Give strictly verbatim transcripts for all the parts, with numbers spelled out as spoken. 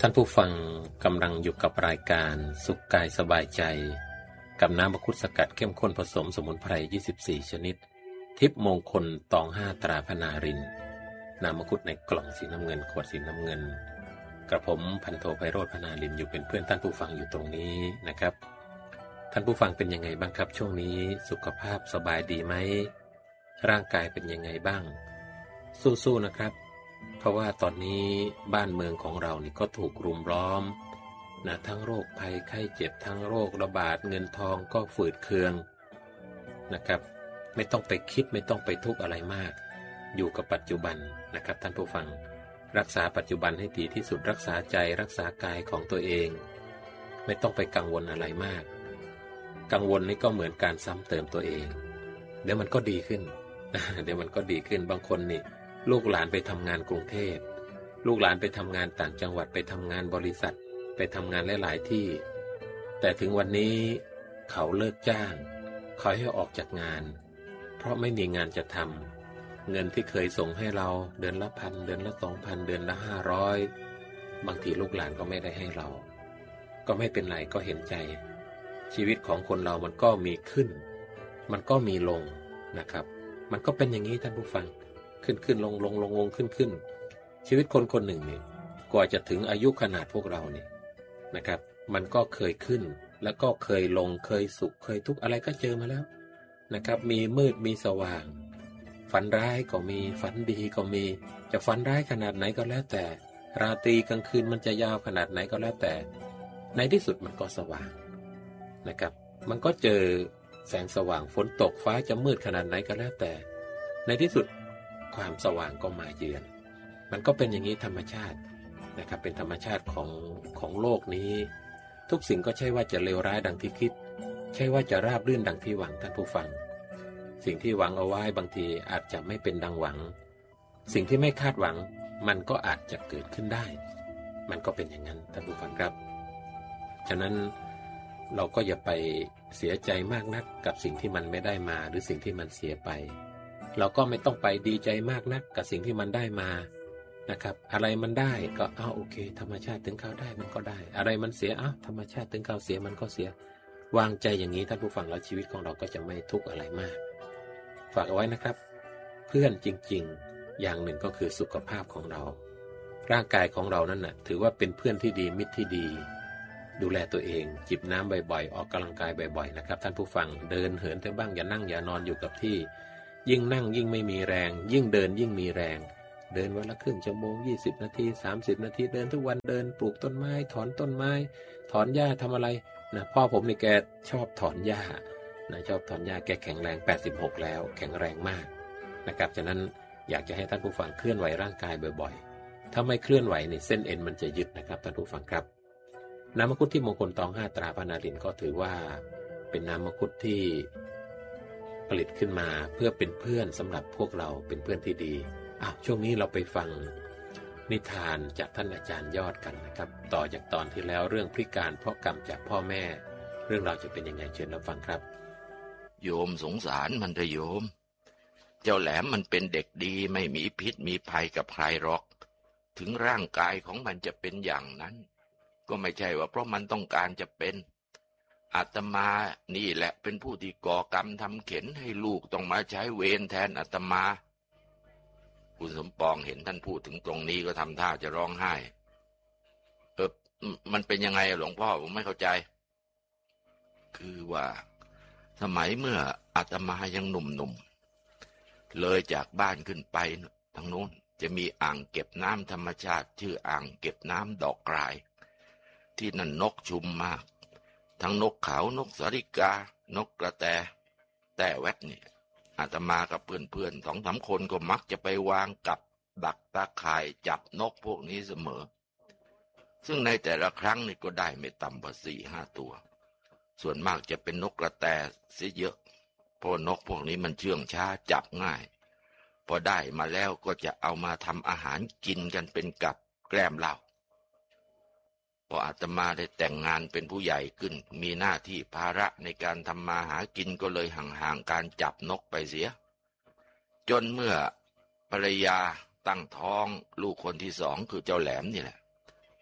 ท่านผู้ฟังกำลังอยู่กับรายการสุขกายสบายใจกับน้ำมังคุดสกัดเข้มข้นผสมสมุนไพรยี่สิบสี่ชนิดทิพย์มงคลตองห้าตราพนารินน้ำมังคุดในกล่องสีน้ำเงินขวดสีน้ำเงินกระผมพันโทไพโรจน์พนารินอยู่เป็นเพื่อนท่านผู้ฟังอยู่ตรงนี้นะครับท่านผู้ฟังเป็นยังไงบ้างครับช่วงนี้สุขภาพสบายดีไหมร่างกายเป็นยังไงบ้างสู้ๆนะครับเพราะว่าตอนนี้บ้านเมืองของเรานี่ก็ถูกรุมล้อมนะทั้งโรคภัยไข้เจ็บทั้งโรคระบาดเงินทองก็ฝืดเคืองนะครับไม่ต้องไปคิดไม่ต้องไปทุกข์อะไรมากอยู่กับปัจจุบันนะครับท่านผู้ฟังรักษาปัจจุบันให้ดีที่สุดรักษาใจรักษากายของตัวเองไม่ต้องไปกังวลอะไรมากกังวลนี่ก็เหมือนการซ้ำเติมตัวเองเดี๋ยวมันก็ดีขึ้น เดี๋ยวมันก็ดีขึ้นบางคนนี่ลูกหลานไปทำงานกรุงเทพลูกหลานไปทำงานต่างจังหวัดไปทำงานบริษัทไปทำงานหลายๆที่แต่ถึงวันนี้เขาเลิกจ้างเขาให้ออกจากงานเพราะไม่มีงานจะทำเงินที่เคยส่งให้เราเดือนละพันเดือนละสองพันเดือนละห้าร้อยบางทีลูกหลานก็ไม่ได้ให้เราก็ไม่เป็นไรก็เห็นใจชีวิตของคนเรามันก็มีขึ้นมันก็มีลงนะครับมันก็เป็นอย่างนี้ท่านผู้ฟังขึ้นขึ้นลงลงลงลงขึ้นขึ้นชีวิตคนคนหนึ่งนี่กว่าจะถึงอายุขนาดพวกเราเนี่ยนะครับมันก็เคยขึ้นแล้วก็เคยลงเคยสุขเคยทุกข์อะไรก็เจอมาแล้วนะครับมีมืดมีสว่างฝันร้ายก็มีฝันดีก็มีจะฝันร้ายขนาดไหนก็แล้วแต่ราตรีกลางคืนมันจะยาวขนาดไหนก็แล้วแต่ในที่สุดมันก็สว่างนะครับมันก็เจอแสงสว่างฝนตกฟ้าจะมืดขนาดไหนก็แล้วแต่ในที่สุดความสว่างก็มาเยือนมันก็เป็นอย่างนี้ธรรมชาตินะครับเป็นธรรมชาติของของโลกนี้ทุกสิ่งก็ใช่ว่าจะเลวร้ายดังที่คิดใช่ว่าจะราบรื่นดังที่หวังท่านผู้ฟังสิ่งที่หวังเอาไว้บางทีอาจจะไม่เป็นดังหวังสิ่งที่ไม่คาดหวังมันก็อาจจะเกิดขึ้นได้มันก็เป็นอย่างนั้นท่านผู้ฟังครับฉะนั้นเราก็อย่าไปเสียใจมากนักกับสิ่งที่มันไม่ได้มาหรือสิ่งที่มันเสียไปเราก็ไม่ต้องไปดีใจมากนักกับสิ่งที่มันได้มานะครับอะไรมันได้ก็อ้าวโอเคธรรมชาติถึงเขาได้มันก็ได้อะไรมันเสียอ้าวธรรมชาติถึงเขาเสียมันก็เสียวางใจอย่างนี้ท่านผู้ฟังแล้วชีวิตของเราก็จะไม่ทุกข์อะไรมากฝากเอาไว้นะครับเพื่อนจริงๆอย่างหนึ่งก็คือสุขภาพของเราร่างกายของเรานั่นน่ะถือว่าเป็นเพื่อนที่ดีมิตรที่ดีดูแลตัวเองจิบน้ำบ่อยๆออกกำลังกายบ่อยๆนะครับท่านผู้ฟังเดินเหินแต่บ้างอย่านั่งอย่านอนอยู่กับที่ยิ่งนั่งยิ่งไม่มีแรงยิ่งเดินยิ่งมีแรงเดินวันละครึ่งชั่วโมงยี่สิบนาทีสามสิบนาทีเดินทุกวันเดินปลูกต้นไม้ถอนต้นไม้ถอนหญ้าทำอะไรนะพ่อผมนี่แกชอบถอนหญ้านะชอบถอนหญ้าแกแข็งแรงแปดสิบหกแล้วแข็งแรงมากนะครับฉะนั้นอยากจะให้ท่านผู้ฟังเคลื่อนไหวร่างกายบ่อยๆถ้าไม่เคลื่อนไหวนี่เส้นเอ็นมันจะยึดนะครับท่านผู้ฟังครับน้ำมังคุดที่มงคลตองห้าตราพนารินก็ถือว่าเป็นน้ำมังคุดที่ผลิตขึ้นมาเพื่อเป็นเพื่อนสำหรับพวกเราเป็นเพื่อนที่ดีอ้าวช่วงนี้เราไปฟังนิทานจากท่านอาจารย์ยอดกันนะครับต่อจากตอนที่แล้วเรื่องพลิการเพราะกรรมจากพ่อแม่เรื่องราวจะเป็นยังไงเชิญรับฟังครับโยมสงสารมันเถอะโยมเจ้าแหลมมันเป็นเด็กดีไม่มีพิษมีภัยกับใครหรอกถึงร่างกายของมันจะเป็นอย่างนั้นก็ไม่ใช่ว่าเพราะมันต้องการจะเป็นอาตมานี่แหละเป็นผู้ที่ก่อกรรมทำเข็นให้ลูกต้องมาใช้เวรแทนอาตมาคุณสมปองเห็นท่านพูดถึงตรงนี้ก็ทำท่าจะร้องไห้เออมันเป็นยังไงหลวงพ่อผมไม่เข้าใจคือว่าสมัยเมื่ออาตมายังหนุ่มๆเลยจากบ้านขึ้นไปทางโน้นจะมีอ่างเก็บน้ำธรรมชาติชื่ออ่างเก็บน้ำดอกกรายที่นั่นนกชุมมากทั้งนกขาวนกสาริกานกกระแตแต่แวดนี่อาตมากับเพื่อนๆสองสามคนก็มักจะไปวางกับดักตาข่ายจับนกพวกนี้เสมอซึ่งในแต่ละครั้งนี่ก็ได้ไม่ต่ำกว่าสี่ห้าตัวส่วนมากจะเป็นนกกระแตเสียเยอะเพราะนกพวกนี้มันเชื่องช้าจับง่ายพอได้มาแล้วก็จะเอามาทำอาหารกินกันเป็นกับแกล้มเหล้าพออาตมาได้แต่งงานเป็นผู้ใหญ่ขึ้นมีหน้าที่ภาระในการทำมาหากินก็เลยห่างๆการจับนกไปเสียจนเมื่อภรรยาตั้งท้องลูกคนที่สองคือเจ้าแหลมนี่แหละ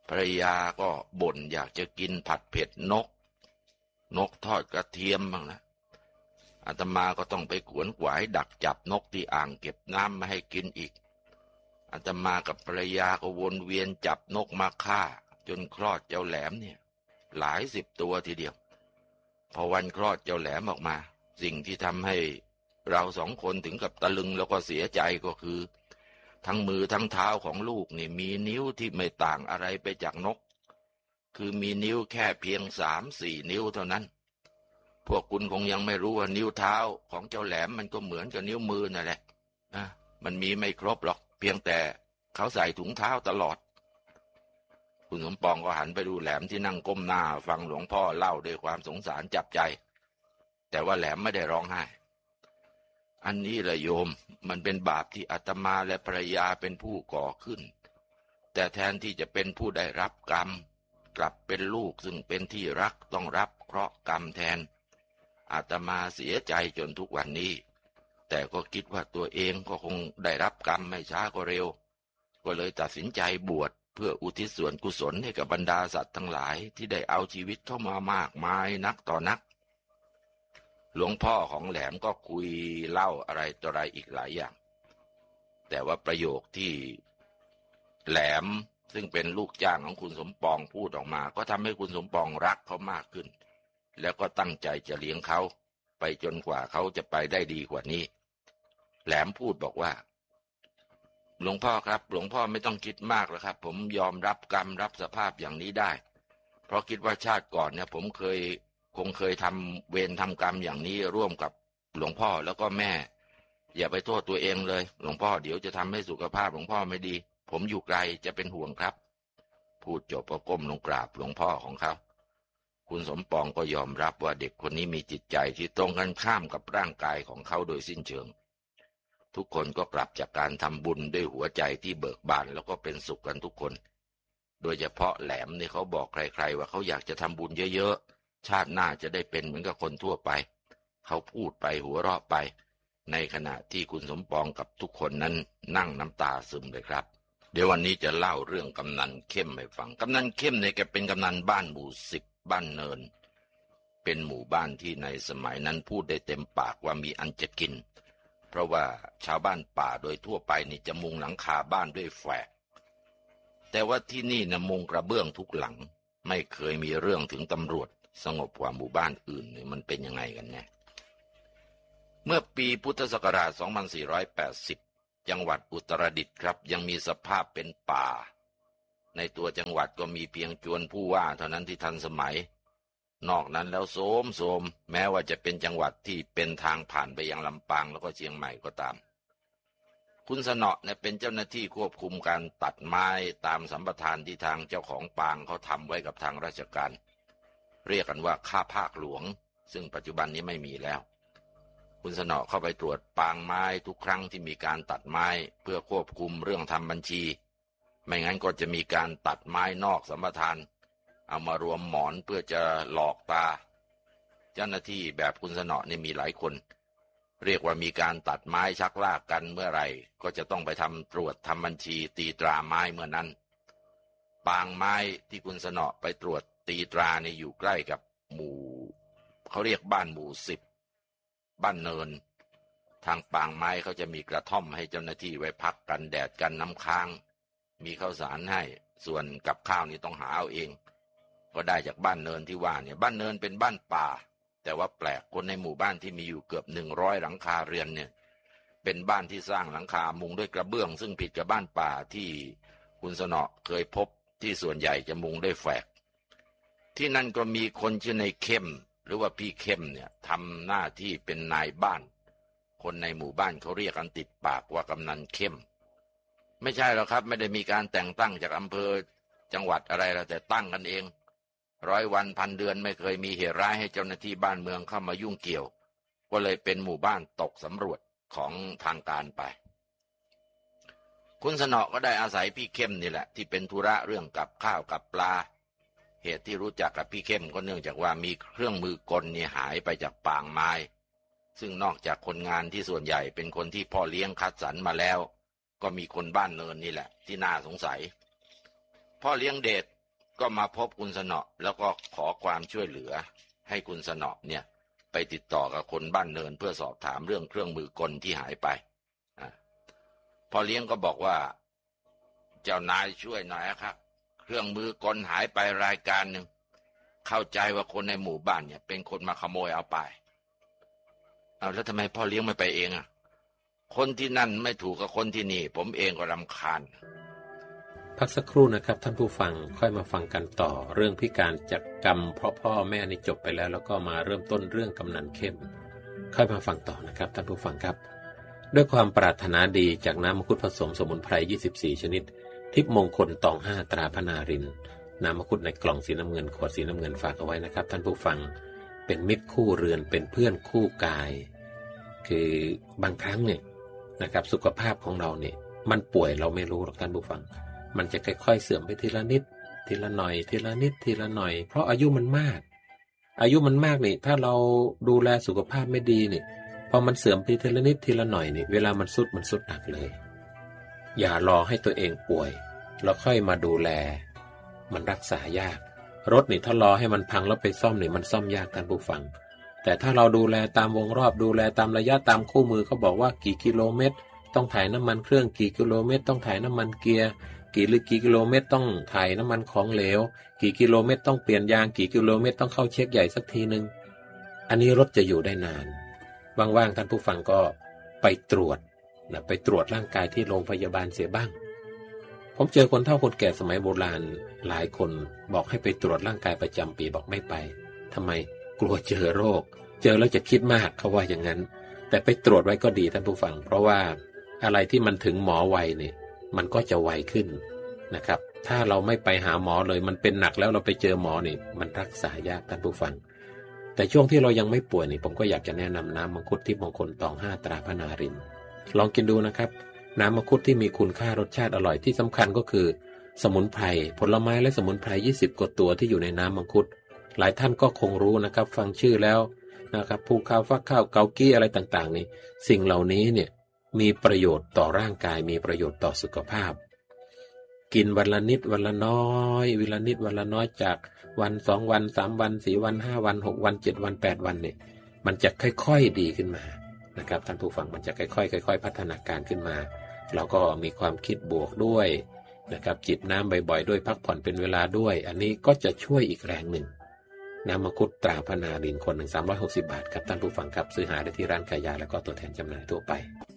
ภรรยาก็บ่นอยากจะกินผัดเผ็ดนกนกทอดกระเทียมบ้างนะอาตมาก็ต้องไปขวนขวายดักจับนกที่อ่างเก็บน้ำมาให้กินอีกอาตมากับภรรยาก็วนเวียนจับนกมาฆ่าจนคลอดเจ้าแหลมเนี่ยหลายสิบตัวทีเดียวพอวันคลอดเจ้าแหลมออกมาสิ่งที่ทำให้เราสองคนถึงกับตะลึงแล้วก็เสียใจก็คือทั้งมือทั้งเท้าของลูกนี่มีนิ้วที่ไม่ต่างอะไรไปจากนกคือมีนิ้วแค่เพียงสามสี่นิ้วเท่านั้นพวกคุณคงยังไม่รู้ว่านิ้วเท้าของเจ้าแหลมมันก็เหมือนกับนิ้วมือนั่นแหละนะมันมีไม่ครบหรอกเพียงแต่เขาใส่ถุงเท้าตลอดคุณสมปองก็หันไปดูแหลมที่นั่งก้มหน้าฟังหลวงพ่อเล่าด้วยความสงสารจับใจแต่ว่าแหลมไม่ได้ร้องไห้อันนี้แหละโยมมันเป็นบาปที่อาตมาและภรรยาเป็นผู้ก่อขึ้นแต่แทนที่จะเป็นผู้ได้รับกรรมกลับเป็นลูกซึ่งเป็นที่รักต้องรับเคราะห์กรรมแทนอาตมาเสียใจจนทุกวันนี้แต่ก็คิดว่าตัวเองก็คงได้รับกรรมไม่ช้าก็เร็วก็เลยตัดสินใจบวชเพื่ออุทิศส่วนกุศลให้กับบรรดาสัตว์ทั้งหลายที่ได้เอาชีวิตเข้ามามากมายนักต่อนักหลวงพ่อของแหลมก็คุยเล่าอะไรต่ออะไรอีกหลายอย่างแต่ว่าประโยคที่แหลมซึ่งเป็นลูกจ้างของคุณสมปองพูดออกมาก็ทำให้คุณสมปองรักเขามากขึ้นแล้วก็ตั้งใจจะเลี้ยงเขาไปจนกว่าเขาจะไปได้ดีกว่านี้แหลมพูดบอกว่าหลวงพ่อครับหลวงพ่อไม่ต้องคิดมากหรอกครับผมยอมรับกรรมรับสภาพอย่างนี้ได้เพราะคิดว่าชาติก่อนเนี่ยผมเคยคงเคยทำเวรทำกรรมอย่างนี้ร่วมกับหลวงพ่อแล้วก็แม่อย่าไปโทษตัวเองเลยหลวงพ่อเดี๋ยวจะทำให้สุขภาพหลวงพ่อไม่ดีผมอยู่ไกลจะเป็นห่วงครับพูดจบก็ก้มลงกราบหลวงพ่อของเขาคุณสมปองก็ยอมรับว่าเด็กคนนี้มีจิตใจที่ตรงกันข้ามกับร่างกายของเขาโดยสิ้นเชิงทุกคนก็กลับจากการทำบุญด้วยหัวใจที่เบิกบานแล้วก็เป็นสุขกันทุกคนโดยเฉพาะแหลมนี่เขาบอกใครๆว่าเขาอยากจะทำบุญเยอะๆชาติหน้าจะได้เป็นเหมือนกับคนทั่วไปเขาพูดไปหัวเราะไปในขณะที่คุณสมปองกับทุกคนนั้นนั่งน้ำตาซึมเลยครับเดี๋ยววันนี้จะเล่าเรื่องกำนันเข้มให้ฟังกำนันเข้มเนี่ยแกเป็นกำนันบ้านหมู่สิบบ้านเนินเป็นหมู่บ้านที่ในสมัยนั้นพูดได้เต็มปากว่ามีอันจะกินเพราะว่าชาวบ้านป่าโดยทั่วไปนี่จะมุงหลังคาบ้านด้วยแฝกแต่ว่าที่นี่นะมุงกระเบื้องทุกหลังไม่เคยมีเรื่องถึงตำรวจสงบกว่าหมู่บ้านอื่นเนี่ยมันเป็นยังไงกันแน่เมื่อปีพุทธศักราชสองพันสี่ร้อยแปดสิบจังหวัดอุตรดิตถ์ครับยังมีสภาพเป็นป่าในตัวจังหวัดก็มีเพียงจวนผู้ว่าเท่านั้นที่ทันสมัยนอกนั้นแล้วโสมโสมแม้ว่าจะเป็นจังหวัดที่เป็นทางผ่านไปยังลำปางแล้วก็เชียงใหม่ก็ตามคุณสนอเนี่ยเป็นเจ้าหน้าที่ควบคุมการตัดไม้ตามสัมปทานที่ทางเจ้าของปางเขาทำไว้กับทางราชการเรียกกันว่าข้าภาคหลวงซึ่งปัจจุบันนี้ไม่มีแล้วคุณสนอเข้าไปตรวจปางไม้ทุกครั้งที่มีการตัดไม้เพื่อควบคุมเรื่องทำบัญชีไม่งั้นก็จะมีการตัดไม้นอกสัมปทานเอามารวมหมอนเพื่อจะหลอกตาเจ้าหน้าที่แบบคุณสนอนี่มีหลายคนเรียกว่ามีการตัดไม้ชักลากกันเมื่อไหร่ก็จะต้องไปทำตรวจทำบัญชีตีตราไม้เมื่อนั้นปางไม้ที่คุณสนอไปตรวจตีตราเนี่ยอยู่ใกล้กับหมู่เขาเรียกบ้านหมู่สิบบ้านเนินทางปางไม้เขาจะมีกระท่อมให้เจ้าหน้าที่ไว้พักกันแดดกันน้ำค้างมีข้าวสารให้ส่วนกับข้าวนี่ต้องหาเอาเองก็ได้จากบ้านเนินที่ว่าเนี่ยบ้านเนินเป็นบ้านป่าแต่ว่าแปลกคนในหมู่บ้านที่มีอยู่เกือบหนึ่งร้อยหลังคาเรือนเนี่ยเป็นบ้านที่สร้างหลังคามุงด้วยกระเบื้องซึ่งผิดกับบ้านป่าที่คุณสนอเคยพบที่ส่วนใหญ่จะมุงด้วยแฝกที่นั่นก็มีคนชื่อในเข้มหรือว่าพี่เข้มเนี่ยทำหน้าที่เป็นนายบ้านคนในหมู่บ้านเขาเรียกกันติดปากว่ากำนันเข้มไม่ใช่หรอกครับไม่ได้มีการแต่งตั้งจากอำเภอจังหวัดอะไรเราแต่ตั้งกันเองร้อยวันพันเดือนไม่เคยมีเหตุร้ายให้เจ้าหน้าที่บ้านเมืองเข้ามายุ่งเกี่ยวก็เลยเป็นหมู่บ้านตกสำรวจของทางการไปคุณสนอก็ได้อาศัยพี่เข้มนี่แหละที่เป็นธุระเรื่องกับข้าวกับปลาเหตุที่รู้จักกับพี่เข้มก็เนื่องจากว่ามีเครื่องมือกลเนี่ยหายไปจากปางไม้ซึ่งนอกจากคนงานที่ส่วนใหญ่เป็นคนที่พ่อเลี้ยงคัดสรรมาแล้วก็มีคนบ้านเนินนี่แหละที่น่าสงสัยพ่อเลี้ยงเดชก็มาพบคุณสนอแล้วก็ขอความช่วยเหลือให้คุณสนอเนี่ยไปติดต่อกับคนบ้านเนินเพื่อสอบถามเรื่องเครื่องมือกลที่หายไปพ่อเลี้ยงก็บอกว่าเจ้านายช่วยหน่อยครับเครื่องมือกลหายไปรายการหนึ่งเข้าใจว่าคนในหมู่บ้านเนี่ยเป็นคนมาขโมยเอาไปเอาแล้วทำไมพ่อเลี้ยงไม่ไปเองอ่ะคนที่นั่นไม่ถูกกับคนที่นี่ผมเองก็รำคาญพักสักครู่นะครับท่านผู้ฟังค่อยมาฟังกันต่อเรื่องพิการจากกรรมเพราะพ่อแม่นี่จบไปแล้วแล้วก็มาเริ่มต้นเรื่องกำนันเข้มค่อยมาฟังต่อนะครับท่านผู้ฟังครับด้วยความปรารถนาดีจากน้ำมังคุดผสมสมุนไพรยี่สิบสี่ชนิดทิพย์มงคลตองห้าตราพนารินน้ำมังคุดในกล่องสีน้ำเงินขวดสีน้ำเงินฝากเอาไว้นะครับท่านผู้ฟังเป็นมิตรคู่เรือนเป็นเพื่อนคู่กายคือบางครั้งเนี่ยนะครับสุขภาพของเราเนี่ยมันป่วยเราไม่รู้หรอกท่านผู้ฟังมันจะค่อยๆเสื่อมไปทีละนิดทีละหน่อยทีละนิดทีละหน่อยเพราะอายุมันมากอายุมันมากนี่ถ้าเราดูแลสุขภาพไม่ดีนี่พอมันเสื่อมไปทีละนิดทีละหน่อยนี่เวลามันสุดมันสุดหนักเลยอย่ารอให้ตัวเองป่วยแล้วค่อยมาดูแลมันรักษายากรถนี่ถ้ารอให้มันพังแล้วไปซ่อมนี่มันซ่อมยากท่านผู้ฟังแต่ถ้าเราดูแลตามวงรอบดูแลตามระยะตามคู่มือเขาบอกว่ากี่กิโลเมตรต้องถ่ายน้ำมันเครื่องกี่กิโลเมตรต้องถ่ายน้ำมันเกียร์กี่หรือกี่กิโลเมตรต้องถ่ายน้ำมันของเหลวกี่กิโลเมตรต้องเปลี่ยนยางกี่กิโลเมตรต้องเข้าเช็คใหญ่สักทีนึงอันนี้รถจะอยู่ได้นานว่างๆท่านผู้ฟังก็ไปตรวจนะไปตรวจร่างกายที่โรงพยาบาลเสียบ้างผมเจอคนเฒ่าคนแก่สมัยโบราณหลายคนบอกให้ไปตรวจร่างกายประจำปีบอกไม่ไปทำไมกลัวเจอโรคเจอแล้วจะคิดมากเขาว่าอย่างนั้นแต่ไปตรวจไว้ก็ดีท่านผู้ฟังเพราะว่าอะไรที่มันถึงหมอไวเนี่ยมันก็จะไวขึ้นนะครับถ้าเราไม่ไปหาหมอเลยมันเป็นหนักแล้วเราไปเจอหมอนี่มันรักษายากท่านผู้ฟังแต่ช่วงที่เรายังไม่ป่วยนี่ผมก็อยากจะแนะนำน้ำมังคุดทิพย์มงคลตองห้าตราพนารินลองกินดูนะครับน้ำมังคุดที่มีคุณค่ารสชาติอร่อยที่สำคัญก็คือสมุนไพรผลไม้และสมุนไพรยี่สิบกว่าตัวที่อยู่ในน้ำมังคุดหลายท่านก็คงรู้นะครับฟังชื่อแล้วนะครับภูข้าวฟักข้าวเกากี้อะไรต่างๆนี่สิ่งเหล่านี้เนี่ยมีประโยชน์ต่อร่างกายมีประโยชน์ต่อสุขภาพกินวันละนิดวันละน้อยวันละนิดวันละน้อยจากวันสองวันสามวันสี่วันห้าวันหกวันเจ็ดวันแปดวันเนี่ยมันจะค่อยๆดีขึ้นมานะครับท่านผู้ฟังมันจะค่อยๆค่อยๆพัฒนาการขึ้นมาเราก็มีความคิดบวกด้วยนะครับจิบน้ำบ่อยๆด้วยพักผ่อนเป็นเวลาด้วยอันนี้ก็จะช่วยอีกแรงหนึ่งน้ำมังคุดตราพนารินคนหนึ่งสามร้อยหกสิบบาทครับท่านผู้ฟังครับซื้อหาได้ที่ร้านขายยาแล้วก็ตัวแทนจำหน่ายทั่วไป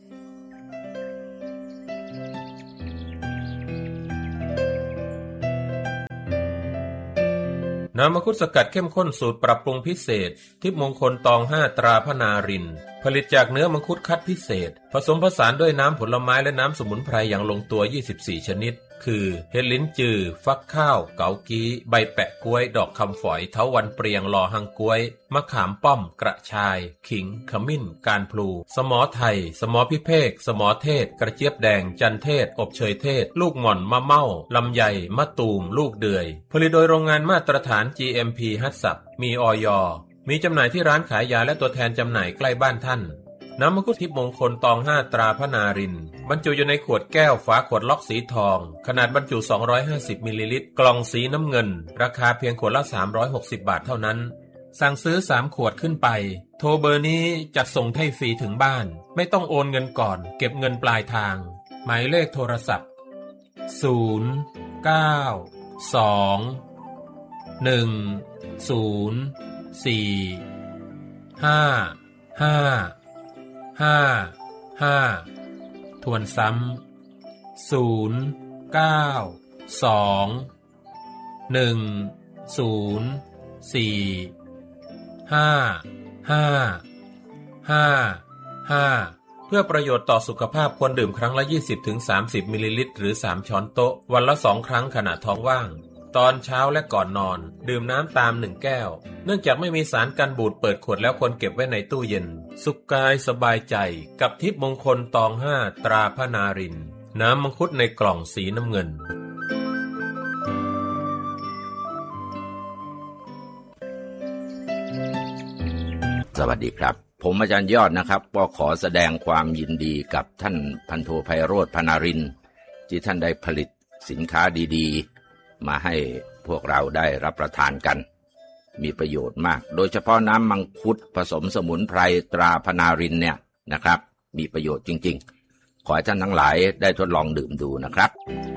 น้ำมังคุดสกัดเข้มข้นสูตรปรับปรุงพิเศษทิพย์มงคลตองห้าตราพนารินผลิตจากเนื้อมังคุดคัดพิเศษผสมผสานด้วยน้ำผลไม้และน้ำสมุนไพรอย่างลงตัวยี่สิบสี่ชนิดคือเห็ดลิ้นจือฟักข้าวเกากี้ใบแปะกล้วยดอกคำฝอยเถาวัลย์เปรียงหล่อหังกล้วยมะขามป้อมกระชายขิงขมิ้นการพลูสมอไทยสมอพิเภกสมอเทศกระเจี๊ยบแดงจันเทศอบเชยเทศลูกหม่อนมะเม่าลำไยมะตูมลูกเดือยผลิตโดยโรงงานมาตรฐาน จี เอ็ม พี ฮัตสับมีอย.มีจำหน่ายที่ร้านขายยาและตัวแทนจำหน่ายใกล้บ้านท่านน้ำมังคุดทิพย์มงคลตองห้าตราพนารินบรรจุอยู่ในขวดแก้วฝาขวดล็อกสีทองขนาดบรรจุสองร้อยห้าสิบมิลลิลิตรกล่องสีน้ำเงินราคาเพียงขวดละสามร้อยหกสิบบาทเท่านั้นสั่งซื้อสามขวดขึ้นไปโทรเบอร์นี้จัดส่งให้ฟรีถึงบ้านไม่ต้องโอนเงินก่อนเก็บเงินปลายทางหมายเลขโทรศัพท์ศูนย์ เก้า สอง หนึ่ง ศูนย์ สี่ ห้า ห้าห้า ห้าทวนซ้ำศูนย์ เก้า สอง หนึ่ง ศูนย์ สี่ ห้า ห้า ห้า ห้าเพื่อประโยชน์ต่อสุขภาพควรดื่มครั้งละ ยี่สิบถึงสามสิบ มิลลิลิตรหรือสามช้อนโต๊ะวันละสองครั้งขณะท้องว่างตอนเช้าและก่อนนอนดื่มน้ำตามหนึ่งแก้วเนื่องจากไม่มีสารกันบูดเปิดขวดแล้วควรเก็บไว้ในตู้เย็นสุขกายสบายใจกับทิพย์มงคลตองห้าตราพนารินน้ำมังคุดในกล่องสีน้ำเงินสวัสดีครับผมอาจารย์ยอดนะครับก็ขอแสดงความยินดีกับท่านพันโทไพโรจน์พนารินที่ท่านได้ผลิตสินค้าดีๆมาให้พวกเราได้รับประทานกันมีประโยชน์มากโดยเฉพาะน้ำมังคุดผสมสมุนไพรตราพนารินเนี่ยนะครับมีประโยชน์จริงๆขอให้ท่านทั้งหลายได้ทดลองดื่มดูนะครับ